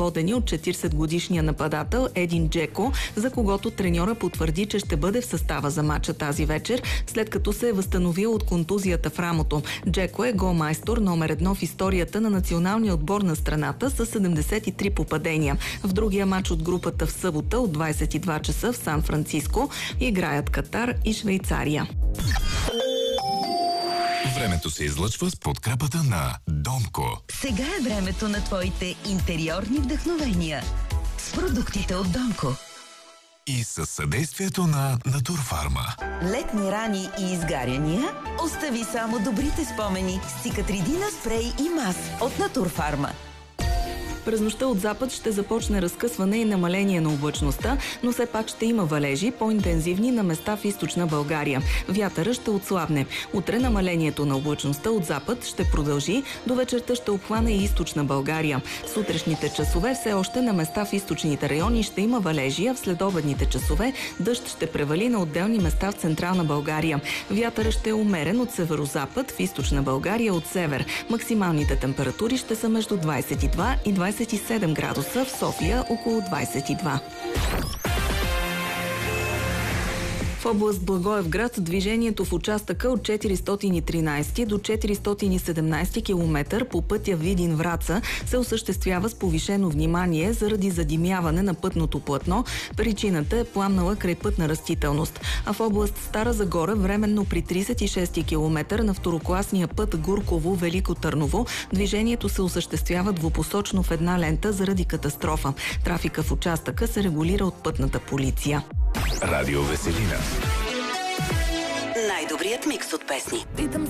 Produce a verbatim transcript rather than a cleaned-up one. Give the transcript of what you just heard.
водени от четиридесетгодишния нападател Един Джеко, за когото треньора потвърди, че ще бъде в състава за мача тази вечер, след като се е възстановил от контузията в рамото. Джеко е голмайстор номер едно в историята на националния отбор на страната с седемдесет и три попадения. В другия мач от групата в събота от двадесет и два часа в Сан-Франциско играят Катар и Швейцария. Времето се излъчва с подкрепата на Домко. Сега е времето на твоите интериорни вдъхновения с продуктите от Домко. И със съдействието на Натурфарма. Летни рани и изгаряния? Остави само добрите спомени с Цикатридина спрей и мас от Натурфарма. През нощта от запад ще започне разкъсване и намаление на облачността, но все пак ще има валежи, по-интензивни на места в източна България. Вятъра ще отслабне. Утре намалението на облачността от запад ще продължи, до вечерта ще обхване и източна България. В сутрешните часове все още на места в източните райони ще има валежи, а в следобедните часове дъжд ще превали на отделни места в централна България. Вятъра ще е умерен от северозапад, в източна България от север. Максималните температури ще са между двадесет и два и двадесет и седем градуса, в София около двадесет и два. В област Благоевград движението в участъка от четиристотин и тринадесети до четиристотин и седемнадесети километър по пътя Видин-Враца се осъществява с повишено внимание заради задимяване на пътното платно. Причината е пламнала крайпътна растителност. А в област Стара Загора временно при тридесет и шести километър на второкласния път Гурково-Велико Търново движението се осъществява двупосочно в една лента заради катастрофа. Трафика в участъка се регулира от пътната полиция. Радио Веселина. Най-добрият микс от песни.